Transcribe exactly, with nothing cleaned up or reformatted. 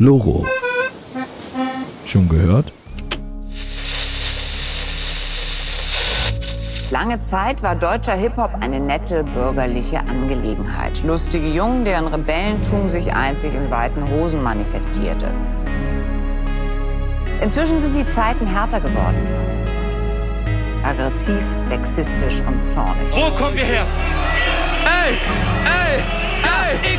Loro. Schon gehört? Lange Zeit war deutscher Hip-Hop eine nette bürgerliche Angelegenheit. Lustige Jungen, deren Rebellentum sich einzig in weiten Hosen manifestierte. Inzwischen sind die Zeiten härter geworden. Aggressiv, sexistisch und zornig. Wo kommen wir her? Ey, ey, ey!